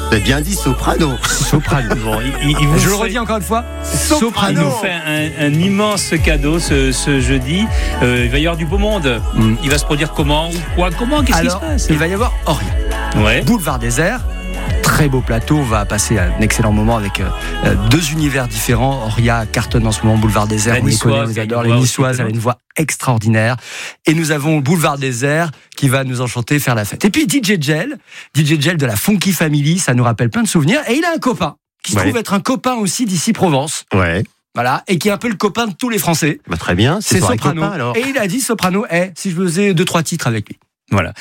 Vous avez bien dit soprano. Soprano. Bon, Je le redis encore une fois, Il soprano. nous fait un immense cadeau ce jeudi. Il va y avoir du beau monde. Il va se produire comment? Ou quoi? Comment? Qu'est-ce qui se Alors, passe? il va y avoir Oria. Ouais. Boulevard Désert. Très beau plateau, on va passer un excellent moment avec deux univers différents. Oria cartonne en ce moment, Boulevard Désert, La on les connaît, on Niçoise, les adore. qui a une Les voix Niçoises, aussi elle a une voix extraordinaire. Et nous avons Boulevard Désert qui va nous enchanter, faire la fête. Et puis DJ Gel de la Funky Family, ça nous rappelle plein de souvenirs. Et il a un copain qui se trouve être un copain aussi d'ici Provence. Ouais. Voilà, et qui est un peu le copain de tous les Français. Bah, très bien. C'est Soprano. Copain, alors. Et il a dit Soprano, si je faisais 2-3 titres avec lui. Voilà.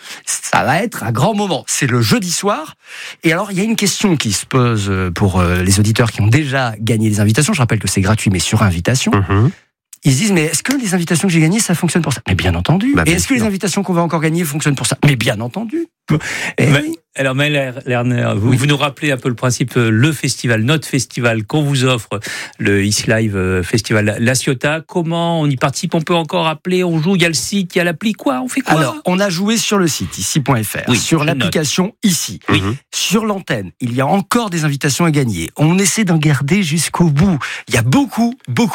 Ça va être un grand moment. C'est le jeudi soir. Et alors, il y a une question qui se pose pour les auditeurs qui ont déjà gagné les invitations. Je rappelle que c'est gratuit, mais sur invitation. Ils se disent, mais est-ce que les invitations que j'ai gagnées, ça fonctionne pour ça? Mais bien entendu. Bah, et est-ce que les invitations qu'on va encore gagner fonctionnent pour ça? Mais bien entendu. Oui. Alors Maëlle Lerner, vous nous rappelez un peu le principe, le festival, notre festival qu'on vous offre, le Easy Live Festival La Ciotat. Comment on y participe? On peut encore appeler, on joue, il y a le site, il y a l'appli, quoi? On fait quoi? Alors, on a joué sur le site ici.fr, Oui, sur je l'application Ici. Oui. Sur l'antenne, il y a encore des invitations à gagner. On essaie d'en garder jusqu'au bout. Il y a beaucoup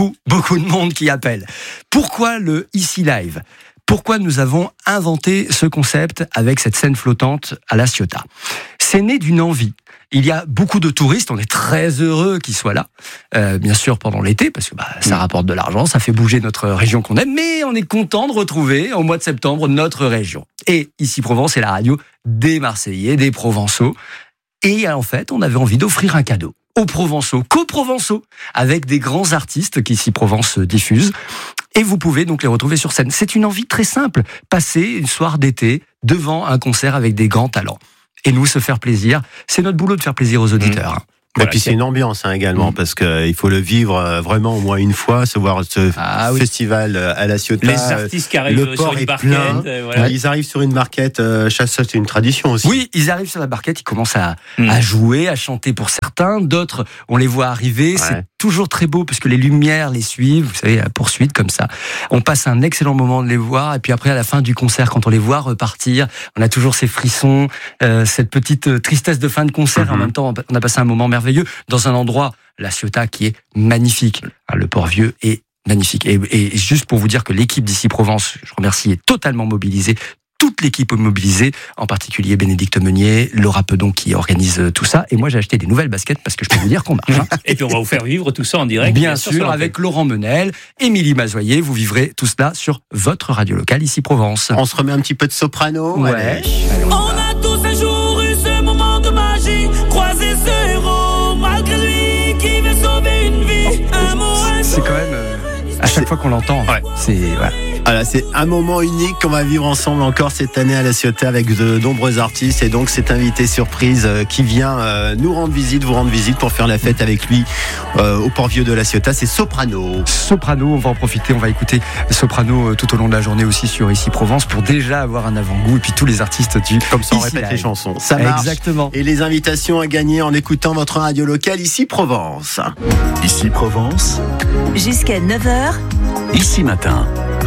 de monde qui appelle. Pourquoi le Ici Live? Pourquoi nous avons inventé ce concept avec cette scène flottante à La Ciotat? C'est né d'une envie. Il y a beaucoup de touristes, on est très heureux qu'ils soient là, bien sûr pendant l'été, parce que ça rapporte de l'argent, ça fait bouger notre région qu'on aime, mais on est content de retrouver au mois de septembre notre région. Et ici Provence, c'est la radio des Marseillais, des Provençaux. Et en fait, on avait envie d'offrir un cadeau aux Provençaux, qu'aux Provençaux, avec des grands artistes qu'ici Provence diffuse. Et vous pouvez donc les retrouver sur scène. C'est une envie très simple, passer une soirée d'été devant un concert avec des grands talents. Et nous, se faire plaisir, c'est notre boulot de faire plaisir aux auditeurs. Et puis c'est une ambiance également, parce qu'il faut le vivre vraiment au moins une fois, se voir ce festival à La Ciotat. Les artistes qui arrivent le sur port une est barquette. plein. Voilà. Ils arrivent sur une barquette, c'est une tradition aussi. Oui, ils arrivent sur la barquette, ils commencent à jouer, à chanter pour certains. D'autres, on les voit arriver. C'est toujours très beau parce que les lumières les suivent, vous savez, à poursuite comme ça. On passe un excellent moment de les voir. Et puis après, à la fin du concert, quand on les voit repartir, on a toujours ces frissons, cette petite tristesse de fin de concert. En même temps, on a passé un moment merveilleux dans un endroit, La Ciotat, qui est magnifique. Le Port-Vieux est magnifique. Et juste pour vous dire que l'équipe d'Ici Provence, je remercie, est totalement mobilisée. Toute l'équipe est mobilisée, en particulier Bénédicte Meunier, Laura Pedon qui organise tout ça. Et moi, j'ai acheté des nouvelles baskets parce que je peux vous dire qu'on marche. Et puis on va vous faire vivre tout ça en direct. Bien sûr, avec Laurent Menel, Émilie Mazoyer, vous vivrez tout cela sur votre radio locale Ici Provence. On se remet un petit peu de soprano. Ouais. Allez, On a tous un jour eu ce moment de magie, croiser ce héros, malgré lui qui veut sauver une vie. Un mot, un C'est quand même, à chaque fois qu'on l'entend, c'est... Voilà. Voilà, c'est un moment unique qu'on va vivre ensemble encore cette année à La Ciotat avec de nombreux artistes et donc cet invité surprise qui vient nous rendre visite, vous rendre visite pour faire la fête avec lui au Port-Vieux de La Ciotat, c'est Soprano. Soprano, on va en profiter, on va écouter Soprano tout au long de la journée aussi sur Ici Provence pour déjà avoir un avant-goût et puis tous les artistes du... Comme ça on Ici répète Live. les chansons, ça marche. Exactement. Et les invitations à gagner en écoutant votre radio locale Ici Provence. Ici Provence, Jusqu'à 9h, Ici Matin.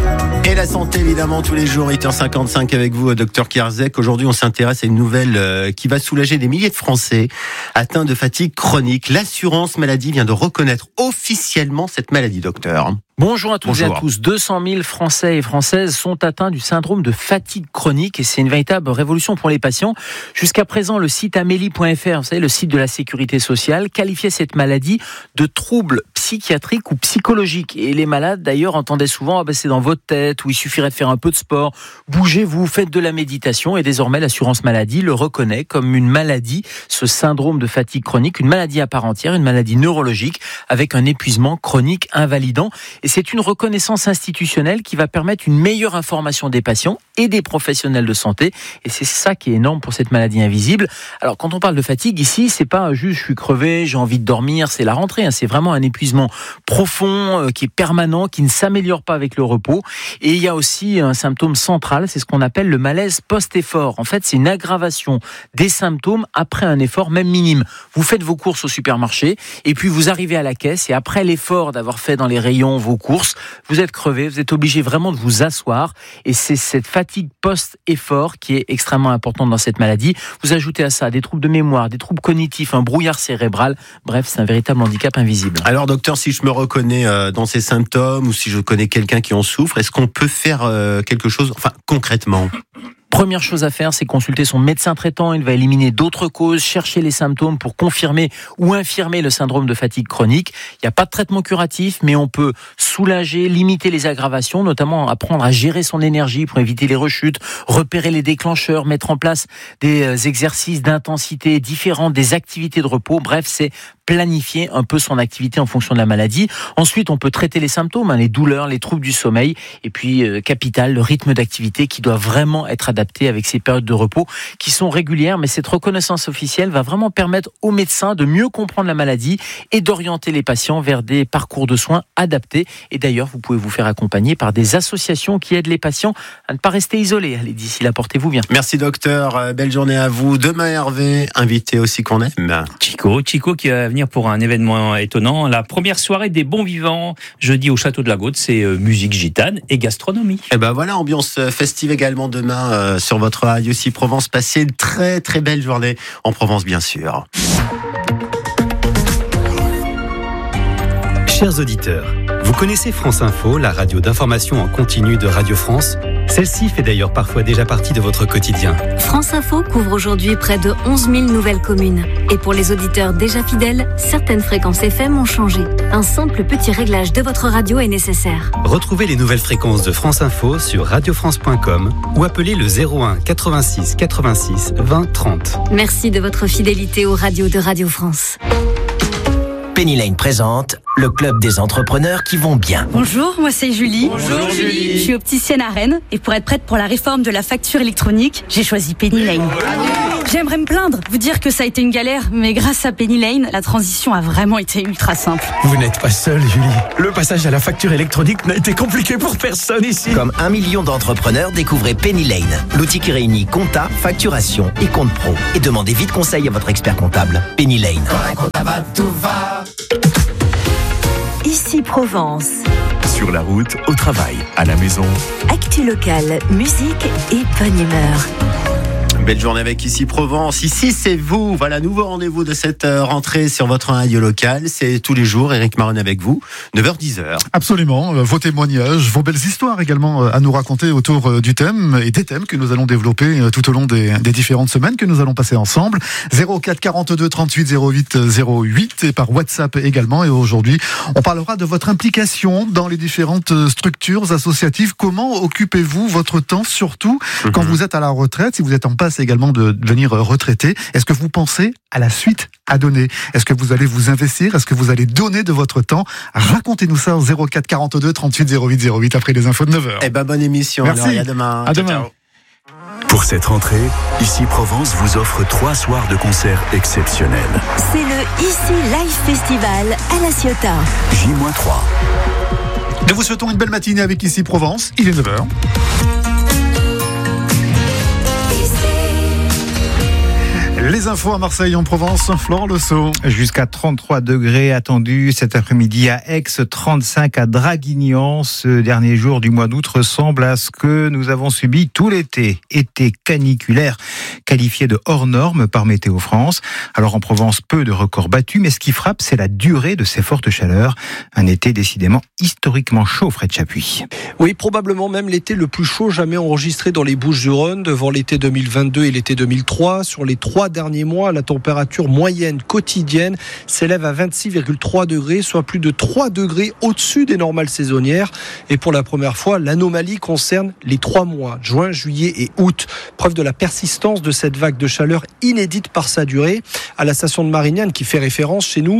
Et la santé, évidemment, tous les jours, 8h55 avec vous, Dr Kierzek. Aujourd'hui, on s'intéresse à une nouvelle qui va soulager des milliers de Français atteints de fatigue chronique. L'assurance maladie vient de reconnaître officiellement cette maladie, docteur. Bonjour à toutes et Bonjour. à tous. 200 000 Français et Françaises sont atteints du syndrome de fatigue chronique et c'est une véritable révolution pour les patients. Jusqu'à présent, le site amélie.fr, vous savez, le site de la sécurité sociale, qualifiait cette maladie de trouble psychiatrique ou psychologique. Et les malades, d'ailleurs, entendaient souvent c'est dans votre tête, où il suffirait de faire un peu de sport, bougez-vous, faites de la méditation. Et désormais, l'assurance maladie le reconnaît comme une maladie, ce syndrome de fatigue chronique, une maladie à part entière, une maladie neurologique avec un épuisement chronique invalidant. Et c'est une reconnaissance institutionnelle qui va permettre une meilleure information des patients et des professionnels de santé. Et c'est ça qui est énorme pour cette maladie invisible. Alors, quand on parle de fatigue, ici, c'est pas juste je suis crevé, j'ai envie de dormir, c'est la rentrée. C'est vraiment un épuisement relativement profond, qui est permanent, qui ne s'améliore pas avec le repos. Et il y a aussi un symptôme central, c'est ce qu'on appelle le malaise post-effort. En fait, c'est une aggravation des symptômes après un effort, même minime. Vous faites vos courses au supermarché et puis vous arrivez à la caisse et après l'effort d'avoir fait dans les rayons vos courses, vous êtes crevé, vous êtes obligé vraiment de vous asseoir et c'est cette fatigue post-effort qui est extrêmement importante dans cette maladie. Vous ajoutez à ça des troubles de mémoire, des troubles cognitifs, un brouillard cérébral. Bref, c'est un véritable handicap invisible. Alors docteur, si je me reconnais dans ces symptômes ou si je connais quelqu'un qui en souffre, est-ce qu'on peut faire quelque chose, enfin concrètement ? Première chose à faire, c'est consulter son médecin traitant. Il va éliminer d'autres causes, chercher les symptômes pour confirmer ou infirmer le syndrome de fatigue chronique. Il n'y a pas de traitement curatif, mais on peut soulager, limiter les aggravations, notamment apprendre à gérer son énergie pour éviter les rechutes, repérer les déclencheurs, mettre en place des exercices d'intensité différents, des activités de repos. Bref, c'est planifier un peu son activité en fonction de la maladie. Ensuite, on peut traiter les symptômes, les douleurs, les troubles du sommeil. Et puis, capital, le rythme d'activité qui doit vraiment être adapté avec ces périodes de repos qui sont régulières. Mais cette reconnaissance officielle va vraiment permettre aux médecins de mieux comprendre la maladie et d'orienter les patients vers des parcours de soins adaptés. Et d'ailleurs, vous pouvez vous faire accompagner par des associations qui aident les patients à ne pas rester isolés. Allez, d'ici là, portez-vous bien. Merci docteur, belle journée à vous. Demain, Hervé, invité aussi qu'on aime. Chico qui va venir pour un événement étonnant. La première soirée des bons vivants, jeudi au Château de la Gaude, c'est musique gitane et gastronomie. Et ben voilà, ambiance festive également demain sur votre radio aussi Provence. Passez une très très belle journée en Provence, bien sûr. Chers auditeurs, vous connaissez France Info, la radio d'information en continu de Radio France ? Celle-ci fait d'ailleurs parfois déjà partie de votre quotidien. France Info couvre aujourd'hui près de 11 000 nouvelles communes. Et pour les auditeurs déjà fidèles, certaines fréquences FM ont changé. Un simple petit réglage de votre radio est nécessaire. Retrouvez les nouvelles fréquences de France Info sur radiofrance.com ou appelez le 01 86 86 20 30. Merci de votre fidélité aux radios de Radio France. Penny Lane présente le club des entrepreneurs qui vont bien. Bonjour, moi c'est Julie. Bonjour Julie. Je suis opticienne à Rennes et pour être prête pour la réforme de la facture électronique, j'ai choisi Penny Lane. J'aimerais me plaindre, vous dire que ça a été une galère, mais grâce à Penny Lane, la transition a vraiment été ultra simple. Vous n'êtes pas seule, Julie. Le passage à la facture électronique n'a été compliqué pour personne ici. Comme 1 million d'entrepreneurs, découvrez Penny Lane, l'outil qui réunit compta, facturation et compte pro. Et demandez vite conseil à votre expert comptable. Penny Lane. Ici Provence. Sur la route, au travail, à la maison. Actu locale, musique et bonne humeur. Belle journée avec Ici Provence. Ici, c'est vous. Voilà, nouveau rendez-vous de cette rentrée sur votre radio local. C'est tous les jours. Éric Marron avec vous. 9h-10h. Absolument. Vos témoignages, vos belles histoires également à nous raconter autour du thème et des thèmes que nous allons développer tout au long des différentes semaines que nous allons passer ensemble. 04 42 38 08 08 et par WhatsApp également. Et aujourd'hui, on parlera de votre implication dans les différentes structures associatives. Comment occupez-vous votre temps, surtout quand vous êtes à la retraite, si vous êtes en passe également de devenir retraité? Est-ce que vous pensez à la suite à donner? Est-ce que vous allez vous investir? Est-ce que vous allez donner de votre temps? Racontez-nous ça au 04 42 38 08 08 après les infos de 9h. Eh ben, bonne émission. Merci. Alors, et à demain. À demain. Ciao. Pour cette rentrée, Ici Provence vous offre 3 soirs de concerts exceptionnels. C'est le Ici Live Festival à La Ciotat. J-3. Nous vous souhaitons une belle matinée avec Ici Provence. Il est 9h. Les infos à Marseille, en Provence, Florent Lesso. Jusqu'à 33 degrés attendus cet après-midi à Aix, 35 à Draguignan. Ce dernier jour du mois d'août ressemble à ce que nous avons subi tout l'été. Été caniculaire, qualifié de hors norme par Météo France. Alors en Provence, peu de records battus, mais ce qui frappe, c'est la durée de ces fortes chaleurs. Un été décidément historiquement chaud, Fred Chapuis. Oui, probablement même l'été le plus chaud jamais enregistré dans les Bouches-du-Rhône, devant l'été 2022 et l'été 2003. Sur les 3 derniers mois, la température moyenne quotidienne s'élève à 26,3 degrés, soit plus de 3 degrés au-dessus des normales saisonnières. Et pour la première fois, l'anomalie concerne les 3 mois, juin, juillet et août. Preuve de la persistance de cette vague de chaleur inédite par sa durée. À la station de Marignane, qui fait référence chez nous,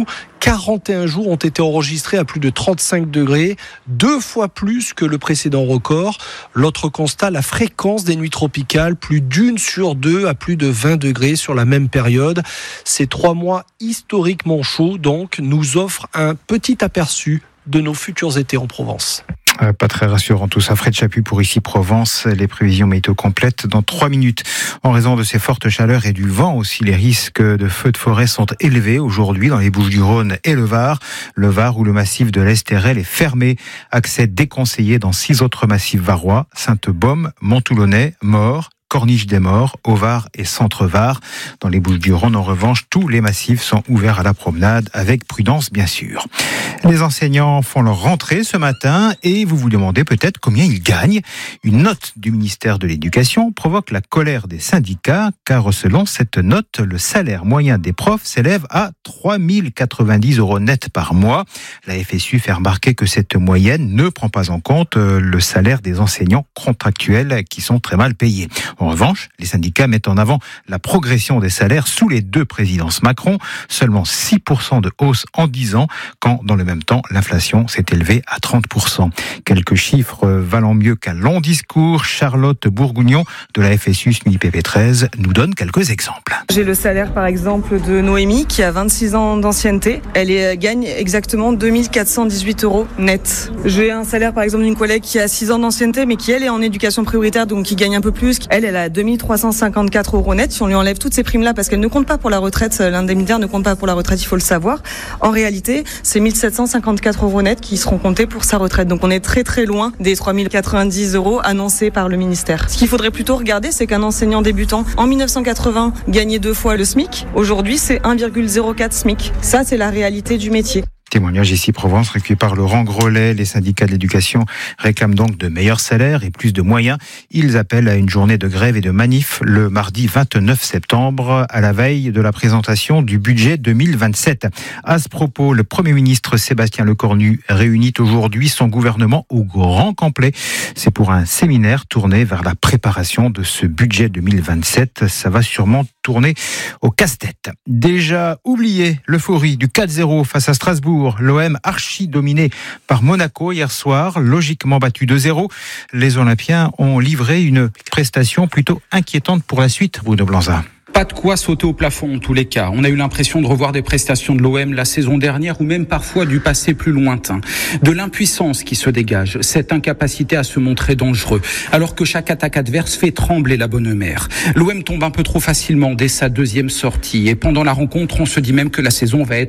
41 jours ont été enregistrés à plus de 35 degrés, 2 fois plus que le précédent record. L'autre constat, la fréquence des nuits tropicales, plus d'1 sur 2 à plus de 20 degrés sur la même période. Ces 3 mois historiquement chauds, donc, nous offrent un petit aperçu de nos futurs étés en Provence. Pas très rassurant tout ça. Fred Chaput pour Ici Provence. Les prévisions météo complètes dans 3 minutes. En raison de ces fortes chaleurs et du vent aussi, les risques de feux de forêt sont élevés aujourd'hui dans les Bouches-du-Rhône et le Var. Le Var où le massif de l'Estérel est fermé. Accès déconseillé dans 6 autres massifs varois. Sainte-Baume, Monttoulonnais, Maure, Corniche des Morts, au Var et Centre-Var. Dans les Bouches-du-Rhône, en revanche, tous les massifs sont ouverts à la promenade, avec prudence bien sûr. Les enseignants font leur rentrée ce matin et vous vous demandez peut-être combien ils gagnent. Une note du ministère de l'Éducation provoque la colère des syndicats, car selon cette note, le salaire moyen des profs s'élève à 3 090 € net par mois. La FSU fait remarquer que cette moyenne ne prend pas en compte le salaire des enseignants contractuels qui sont très mal payés. En revanche, les syndicats mettent en avant la progression des salaires sous les 2 présidences Macron, seulement 6% de hausse en 10 ans, quand dans le même temps, l'inflation s'est élevée à 30%. Quelques chiffres valant mieux qu'un long discours. Charlotte Bourgougnon de la FSU SMIPP13 nous donne quelques exemples. J'ai le salaire par exemple de Noémie qui a 26 ans d'ancienneté. Elle gagne exactement 2418 € net. J'ai un salaire par exemple d'une collègue qui a 6 ans d'ancienneté mais qui elle est en éducation prioritaire donc qui gagne un peu plus. Elle a 2354 € net. Si on lui enlève toutes ces primes-là parce qu'elle ne compte pas pour la retraite, l'indemnitaire ne compte pas pour la retraite, il faut le savoir. En réalité, c'est 1754 € net qui seront comptés pour sa retraite. Donc on est très très loin des 3090 € annoncés par le ministère. Ce qu'il faudrait plutôt regarder, c'est qu'un enseignant débutant en 1980 gagnait 2 fois le SMIC. Aujourd'hui, c'est 1,04 SMIC. Ça, c'est la réalité du métier. Témoignage Ici Provence recueilli par Laurent Grolet. Les syndicats de l'éducation réclament donc de meilleurs salaires et plus de moyens. Ils appellent à une journée de grève et de manif le mardi 29 septembre à la veille de la présentation du budget 2027. À ce propos, le Premier ministre Sébastien Lecornu réunit aujourd'hui son gouvernement au grand complet. C'est pour un séminaire tourné vers la préparation de ce budget 2027. Ça va sûrement tourner au casse-tête. Déjà oublié l'euphorie du 4-0 face à Strasbourg. L'OM archi dominé par Monaco hier soir, logiquement battu 2-0. Les Olympiens ont livré une prestation plutôt inquiétante pour la suite, Bruno Blanza. Pas de quoi sauter au plafond en tous les cas. On a eu l'impression de revoir des prestations de l'OM la saison dernière ou même parfois du passé plus lointain. De l'impuissance qui se dégage, cette incapacité à se montrer dangereux, alors que chaque attaque adverse fait trembler la bonne mère. L'OM tombe un peu trop facilement dès sa 2e sortie et pendant la rencontre, on se dit même que la saison va être